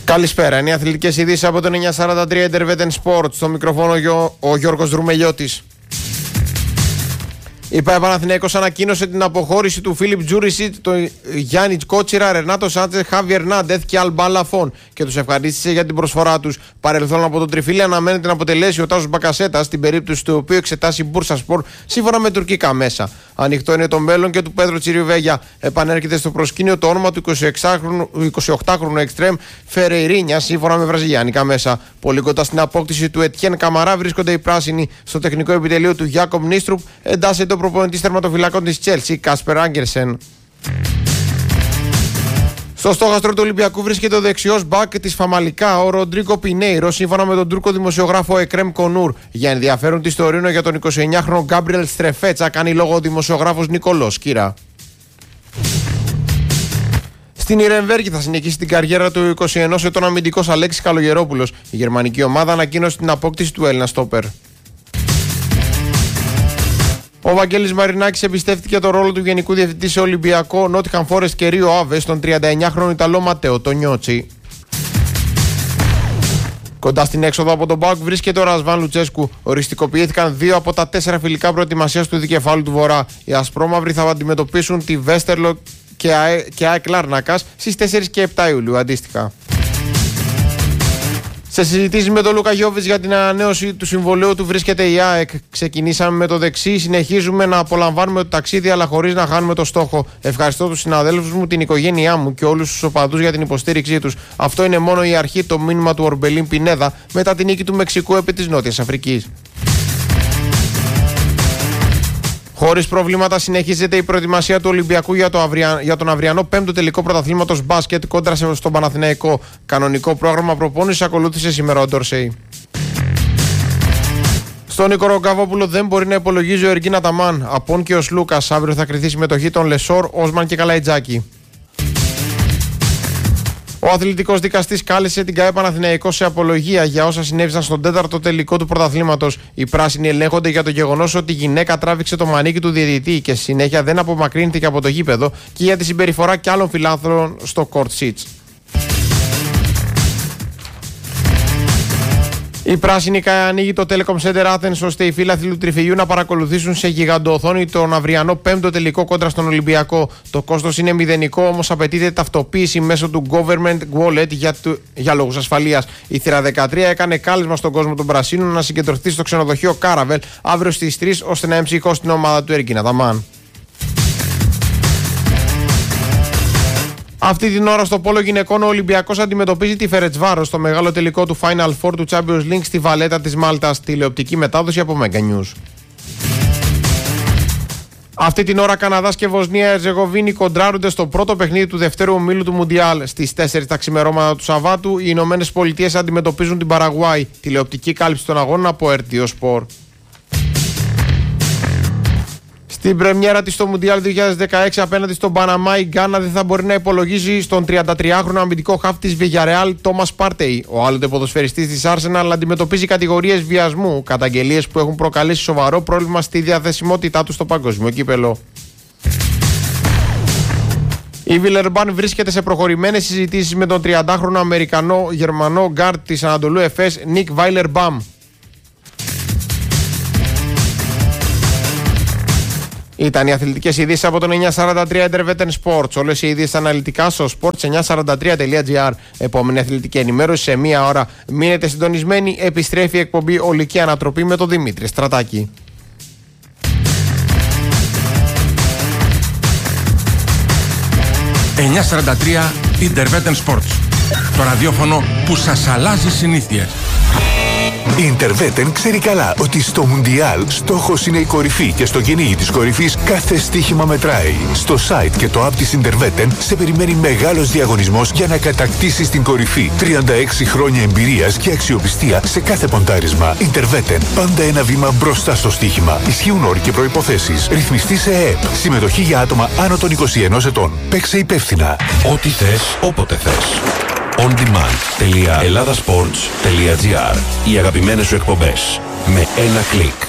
Καλησπέρα. Είναι οι αθλητικές ειδήσεις από το 943 Intervetten Sports. Στο μικρόφωνο ο Γιώργος Δρουμελιώτης. Η ΠΑΕ Παναθηναϊκός ανακοίνωσε την αποχώρηση του Φίλιπ Τζούρισιτ, τον Γιάννη Κότσιρα, Ρενάτο Σάντσες, Χάβι Ερνάντεθ και Αλμπάν Λαφών και τους ευχαρίστησε για την προσφορά τους. Παρελθόν από τον Τριφύλι αναμένεται να αποτελέσει ο Τάσος Μπακασέτας, στην περίπτωση του οποίου εξετάσει Μπούρσασπορ σύμφωνα με τουρκικά μέσα. Ανοιχτό είναι το μέλλον και του Πέδρο Τσιριβέγια. Επανέρχεται στο προσκήνιο το όνομα του 28χρονου εξτρέμ Φερεϊρίνια, σύμφωνα με βραζιλιάνικα μέσα. Πολύ κοντά στην απόκτηση του Ετιέν Καμαρά βρίσκονται οι πράσινοι. Στο τεχνικό επιτελείο του Γιάκομ Νίστρουπ εντάσσεται ο προπονητής τερματοφυλάκων της Τσέλσι, Κάσπερ Άγκερσεν. Στο στόχαστρο του Ολυμπιακού βρίσκεται ο δεξιός μπακ της Φαμαλικά, ο Ροντρίκο Πινέιρο, σύμφωνα με τον Τούρκο δημοσιογράφο Εκρέμ Κονούρ. Για ενδιαφέρον της στο Ρήνο για τον 29χρονο Γκάμπριελ Στρεφέτσα κάνει λόγο ο δημοσιογράφος Νικολός Κύρα. Στην Ιρεμβέργη θα συνεχίσει την καριέρα του 21 ετών αμυντικός Αλέξης Καλογερόπουλος. Η γερμανική ομάδα ανακοίνωσε την απόκτηση του Έλληνα στόπερ. Ο Βαγγέλης Μαρινάκης εμπιστεύτηκε το ρόλο του Γενικού Διευθυντή σε Ολυμπιακό, Νότιχαμ Φόρεστ και Ρίο Άβε στον 39χρονο Ιταλό Ματέο Τονιότσι. Κοντά στην έξοδο από τον ΠΑΟΚ βρίσκεται ο Ρασβάν Λουτσέσκου. Οριστικοποιήθηκαν 2 από τα 4 φιλικά προετοιμασίας του δικεφάλου του Βορρά. Οι ασπρόμαυροι θα αντιμετωπίσουν τη Βέστερλο και ΑΕΚ Λάρνακας στις 4 και 7 Ιουλίου αντίστοιχα. Σε συζητήσεις με τον Λούκα Γιόβιτς για την ανανέωση του συμβολαίου του βρίσκεται η ΑΕΚ. Ξεκινήσαμε με το δεξί, συνεχίζουμε να απολαμβάνουμε το ταξίδι, αλλά χωρίς να χάνουμε το στόχο. Ευχαριστώ τους συναδέλφους μου, την οικογένειά μου και όλους τους οπαδούς για την υποστήριξή τους. Αυτό είναι μόνο η αρχή, το μήνυμα του Ορμπελίν Πινέδα μετά την νίκη του Μεξικού επί της Νότιας Αφρικής. Χωρίς προβλήματα συνεχίζεται η προετοιμασία του Ολυμπιακού για τον αυριανό 5ο τελικό πρωταθλήματος μπάσκετ κόντρα στον Παναθηναϊκό. Κανονικό πρόγραμμα προπόνησης ακολούθησε σήμερα ο Ντορσέι. Στον Νίκο Ρογκαβόπουλο δεν μπορεί να υπολογίζει ο Εργίνα Ταμάν. Απόν και ο Λούκας. Αύριο θα κριθεί συμμετοχή των Λεσόρ, Όσμαν και Καλαϊτζάκη. Ο αθλητικός δικαστής κάλεσε την ΚΑΕ Παναθηναϊκό σε απολογία για όσα συνέβησαν στον 4ο τελικό του πρωταθλήματος. Οι πράσινοι ελέγχονται για το γεγονός ότι η γυναίκα τράβηξε το μανίκι του διαιτητή και στη συνέχεια δεν απομακρύνθηκε από το γήπεδο και για τη συμπεριφορά και άλλων φιλάνθρωπων στο court seats. Η πράσινη ΚΑΕ ανοίγει το Telecom Center Athens ώστε οι φίλαθλοι του Τριφυλιού να παρακολουθήσουν σε γιγαντοοθόνη τον αυριανό 5ο τελικό κόντρα στον Ολυμπιακό. Το κόστος είναι μηδενικό, όμως απαιτείται ταυτοποίηση μέσω του Government Wallet για λόγους ασφαλείας. Η θύρα 13 έκανε κάλεσμα στον κόσμο των Πρασίνων να συγκεντρωθεί στο ξενοδοχείο Κάραβελ αύριο στις 3 ώστε να εμψυχώσει την ομάδα του Εργίνα Ταμάν. Αυτή την ώρα στο πόλο γυναικών ο Ολυμπιακός αντιμετωπίζει τη Φερετσβάρος στο μεγάλο τελικό του Final Four του Champions League στη Βαλέτα της Μάλτας. Τηλεοπτική μετάδοση από Mega News. Αυτή την ώρα Καναδάς και Βοσνία Ερζεγοβίνη κοντράρονται στο πρώτο παιχνίδι του δευτέρου ομίλου του Μουντιάλ. Στις 4 τα ξημερώματα του Σαββάτου οι Ηνωμένες Πολιτείες αντιμετωπίζουν την Παραγουάη. Τηλεοπτική κάλυψη των αγώνων από RTO Sport. Στην πρεμιέρα της στο Μουντιάλ 2016 απέναντι στον Παναμά, η Γκάνα δεν θα μπορεί να υπολογίζει στον 33χρονο αμυντικό χαφ της Villarreal Τόμας Πάρτεϊ. Ο άλλοτε ποδοσφαιριστής της Arsenal αντιμετωπίζει κατηγορίες βιασμού, καταγγελίες που έχουν προκαλέσει σοβαρό πρόβλημα στη διαθεσιμότητά του στο παγκόσμιο κύπελο. Η Βιλερμπάν βρίσκεται σε προχωρημένες συζητήσεις με τον 30χρονο Αμερικανό-Γερμανό γκάρτ της Ανατολού Εφές Νικ Βάιλερμπαμ. Ήταν οι αθλητικές ειδήσεις από τον 943 Intervetten Sports. Όλες οι ειδήσεις αναλυτικά στο sports943.gr. Επόμενη αθλητική ενημέρωση σε μία ώρα. Μείνετε συντονισμένοι. Επιστρέφει η εκπομπή Ολική Ανατροπή με τον Δημήτρη Στρατάκη. 943 Intervetten Sports. Το ραδιόφωνο που σας αλλάζει συνήθειες. Η Intervetten ξέρει καλά ότι στο Μουντιάλ στόχος είναι η κορυφή και στο κυνήγι της κορυφής κάθε στοίχημα μετράει. Στο site και το app της Intervetten σε περιμένει μεγάλος διαγωνισμός για να κατακτήσεις την κορυφή. 36 χρόνια εμπειρίας και αξιοπιστία σε κάθε ποντάρισμα. Intervetten, πάντα ένα βήμα μπροστά στο στοίχημα. Ισχύουν όροι και προϋποθέσεις. Ρυθμιστή σε ΕΕΠ. Συμμετοχή για άτομα άνω των 21 ετών. Παίξε υπεύθυνα. Ό,τι θες, όποτε θες. ondemand.ελλάδας.sports.gr. Οι αγαπημένες σου εκπομπές με ένα κλικ.